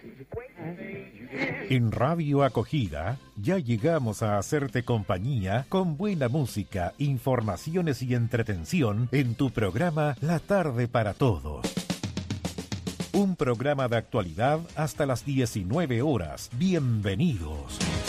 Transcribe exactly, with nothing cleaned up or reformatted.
En Radio Acogida ya llegamos a hacerte compañía con buena música, informaciones y entretención en tu programa La Tarde para Todos. Un programa de actualidad hasta las diecinueve horas. Bienvenidos.